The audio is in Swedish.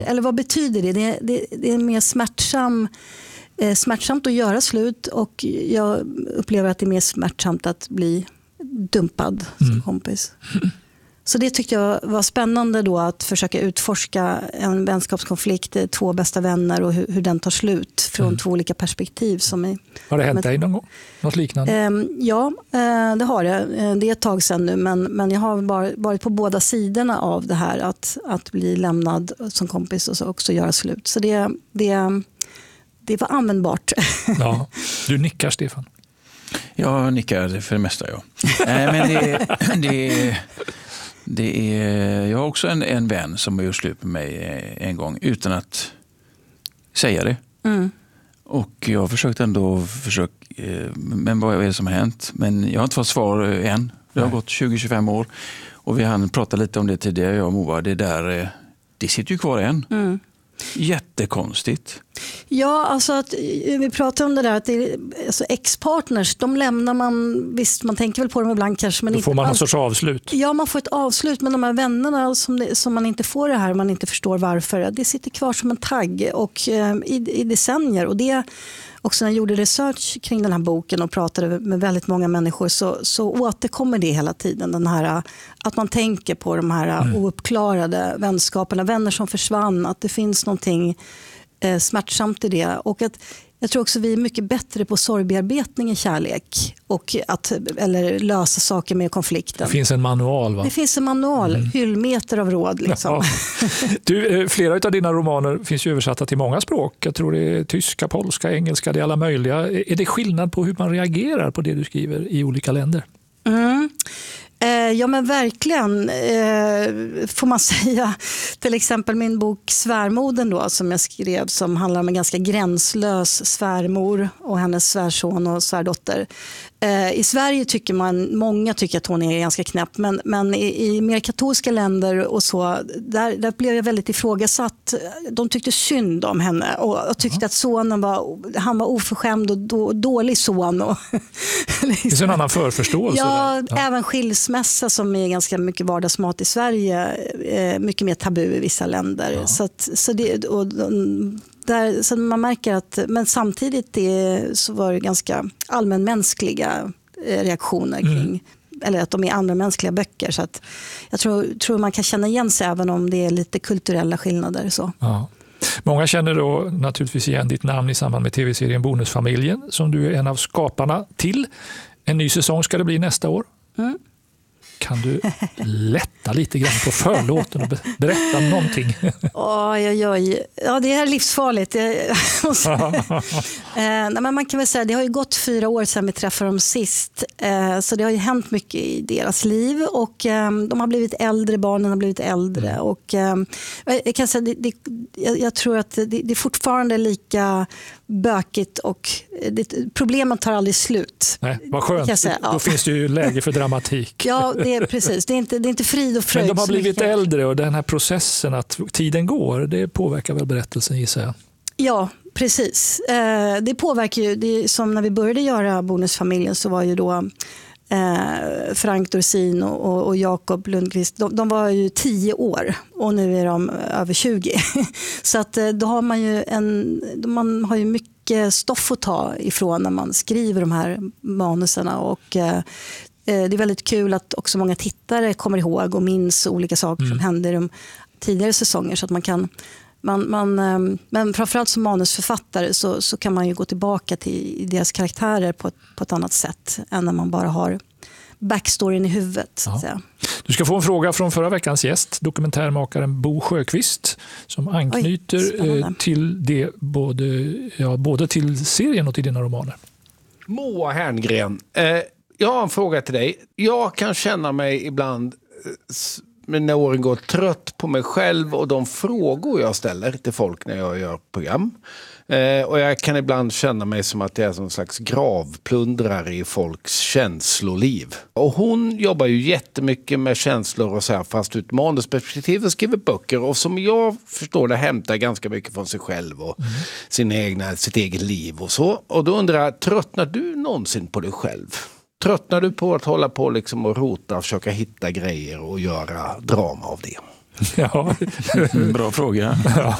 Eller vad betyder det? Det är mer smärtsamt att göra slut, och jag upplever att det är mer smärtsamt att bli dumpad som kompis. Så det tyckte jag var spännande då, att försöka utforska en vänskapskonflikt, två bästa vänner, och hur den tar slut från två olika perspektiv. Har det hänt dig någon gång? Något liknande? Ja, det har det. Det är ett tag sedan nu, men jag har varit på båda sidorna av det här, att bli lämnad som kompis och så också göra slut. Så det var användbart. Ja, du nickar, Stefan. Jag nickar för det mesta, ja. Men det är, jag har också en vän som har gjort slut med mig en gång utan att säga det. Och jag har försökt men vad är det som har hänt? Men jag har inte fått svar än. Det har gått 20-25 år. Och vi hann prata lite om det tidigare, jag och Moa. Det sitter ju kvar än. Jättekonstigt. Ja, alltså att vi pratar om det där, att alltså ex-partners, de lämnar man, visst man tänker väl på dem ibland kanske, men då får man någon sorts avslut. Ja, man får ett avslut, men de här vännerna som man inte får det här, man inte förstår varför, det sitter kvar som en tagg och i decennier. Och det också, när jag gjorde research kring den här boken och pratade med väldigt många människor, så återkommer det hela tiden, den här att man tänker på de här ouppklarade vänskaperna, vänner som försvann, att det finns någonting smärtsamt i det, och att jag tror också vi är mycket bättre på sorgbearbetning i kärlek och eller lösa saker med konflikten. Det finns en manual, va? Det finns en manual, hyllmeter av råd liksom. Ja. Flera av dina romaner finns ju översatta till många språk. Jag tror det är tyska, polska, engelska, det är alla möjliga. Är det skillnad på hur man reagerar på det du skriver i olika länder? Ja, men verkligen får man säga. Till exempel min bok Svärmoden då, som jag skrev, som handlar om en ganska gränslös svärmor och hennes svärson och svärdotter. I Sverige tycker många tycker att hon är ganska knäpp, men i mer katolska länder och så, där blev jag väldigt ifrågasatt. De tyckte synd om henne och tyckte att sonen var oförskämd och dålig son. Och det finns en annan förförståelse. Ja, även skilsmässa som är ganska mycket vardagsmat i Sverige, mycket mer tabu i vissa länder. Ja. Så man märker att, men samtidigt så var det ganska allmänmänskliga reaktioner kring, eller att de är allmänmänskliga böcker, så att jag tror man kan känna igen sig även om det är lite kulturella skillnader så. Ja. Många känner då naturligtvis igen ditt namn i samband med tv-serien Bonusfamiljen, som du är en av skaparna till. En ny säsong ska det bli nästa år. Kan du lätta lite grann på förlåten och berätta någonting? Oj. Ja, det är livsfarligt. Men man kan väl säga, det har ju gått 4 år sedan vi träffade dem sist. Så det har ju hänt mycket i deras liv. Och de har blivit äldre, barnen har blivit äldre. Och jag kan säga, jag tror att det är fortfarande lika bökigt, och problemet tar aldrig slut. Nej, vad skönt. Då finns det ju läge för dramatik. Ja, det är precis. Det är inte frid och fröjd. Men de har blivit äldre, och den här processen att tiden går, det påverkar väl berättelsen, gissar jag? Ja, precis. Det påverkar ju, det som när vi började göra Bonusfamiljen, så var ju då Frank Dorsin och Jakob Lundqvist, de var ju 10 år och nu är de över 20. Så att då har man har ju mycket stoff att ta ifrån när man skriver de här manuserna, och det är väldigt kul att också många tittare kommer ihåg och minns olika saker som hände i de tidigare säsonger, så att man kan men framförallt som manusförfattare så kan man ju gå tillbaka till deras karaktärer på ett annat sätt än när man bara har backstoryn i huvudet. Så att säga. Du ska få en fråga från förra veckans gäst, dokumentärmakaren Bo Sjöqvist, som anknyter till det både till serien och till dina romaner. Moa Herngren, jag har en fråga till dig. Jag kan känna mig ibland när åren går trött på mig själv och de frågor jag ställer till folk när jag gör program. Och jag kan ibland känna mig som att jag är som en slags gravplundrare i folks känsloliv. Och hon jobbar ju jättemycket med känslor och så här, fast ut manusperspektiv, och skriver böcker. Och som jag förstår det hämtar ganska mycket från sig själv och sitt eget liv och så. Och då undrar jag, tröttnar du någonsin på dig själv? Tröttnar du på att hålla på liksom och rota och försöka hitta grejer och göra drama av det? Ja. Bra fråga.